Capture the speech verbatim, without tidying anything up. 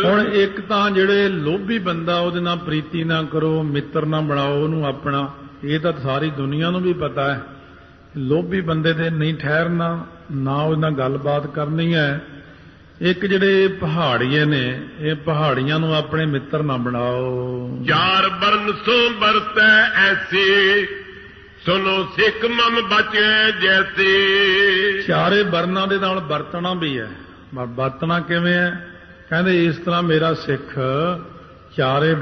ਹੁਣ ਇੱਕ ਤਾਂ ਜਿਹੜੇ ਲੋਭੀ ਬੰਦਾ ਉਹਦੇ ਨਾਲ ਪ੍ਰੀਤੀ ਨਾ ਕਰੋ, ਮਿੱਤਰ ਨਾ ਬਣਾਓ ਉਹਨੂੰ ਆਪਣਾ, ਇਹ ਤਾਂ ਸਾਰੀ ਦੁਨੀਆ ਨੂੰ ਵੀ ਪਤਾ ਹੈ। ਲੋਭੀ ਬੰਦੇ ਦੇ ਨਹੀਂ ਠਹਿਰਨਾ, ਨਾ ਉਹਦੇ ਨਾਲ ਗੱਲਬਾਤ ਕਰਨੀ ਹੈ। ਇੱਕ ਜਿਹੜੇ ਪਹਾੜੀਏ ਨੇ, ਇਹ ਪਹਾੜੀਆਂ ਨੂੰ ਆਪਣੇ ਮਿੱਤਰ ਨਾ ਬਣਾਓ। ਚਾਰ ਬਰਨ ਸੋ ਵਰਤੈ ਐਸੀ, ਸੁਨੋ ਸਿੱਖ ਮਮ ਬਚੇ ਜੈਸੀ। ਚਾਰੇ ਵਰਨਾਂ ਦੇ ਨਾਲ ਵਰਤਣਾ ਵੀ ਹੈ। ਵਰਤਣਾ ਕਿਵੇਂ ਹੈ? ਕਹਿੰਦੇ ਇਸ ਤਰ੍ਹਾਂ ਮੇਰਾ ਸਿੱਖ ਚਾਰੇ